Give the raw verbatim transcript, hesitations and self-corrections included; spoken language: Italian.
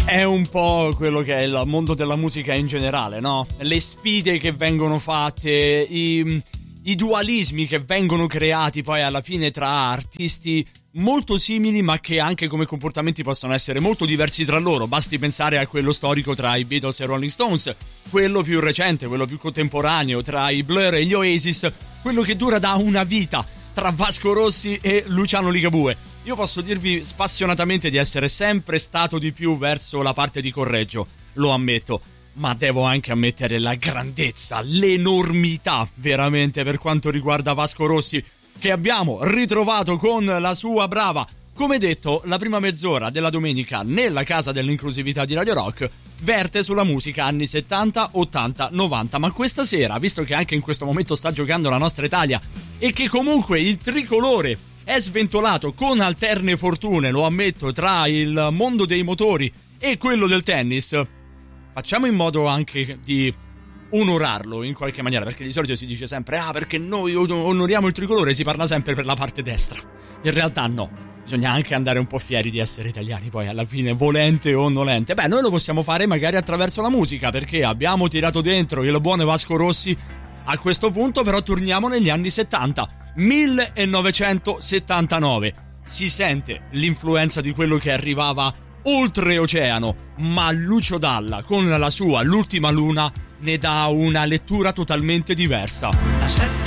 È un po' quello che è il mondo della musica in generale, no? Le sfide che vengono fatte, i, i dualismi che vengono creati poi alla fine tra artisti molto simili ma che anche come comportamenti possono essere molto diversi tra loro. Basti pensare a quello storico tra i Beatles e i Rolling Stones, quello più recente, quello più contemporaneo tra i Blur e gli Oasis, quello che dura da una vita tra Vasco Rossi e Luciano Ligabue. Io posso dirvi spassionatamente di essere sempre stato di più verso la parte di Correggio, lo ammetto, ma devo anche ammettere la grandezza, l'enormità veramente per quanto riguarda Vasco Rossi, che abbiamo ritrovato con la sua brava, come detto, la prima mezz'ora della domenica nella casa dell'inclusività di Radio Rock verte sulla musica anni settanta, ottanta, novanta, ma questa sera, visto che anche in questo momento sta giocando la nostra Italia e che comunque il tricolore è sventolato con alterne fortune, lo ammetto, tra il mondo dei motori e quello del tennis, facciamo in modo anche di onorarlo in qualche maniera, perché di solito si dice sempre ah perché noi onoriamo il tricolore, si parla sempre per la parte destra. In realtà no, bisogna anche andare un po' fieri di essere italiani poi alla fine, volente o nolente. Beh, noi lo possiamo fare magari attraverso la musica, perché abbiamo tirato dentro il buon Vasco Rossi. A questo punto però torniamo negli anni settanta, millenovecentosettantanove. Si sente l'influenza di quello che arrivava oltreoceano, ma Lucio Dalla con la sua L'ultima luna ne dà una lettura totalmente diversa. La sette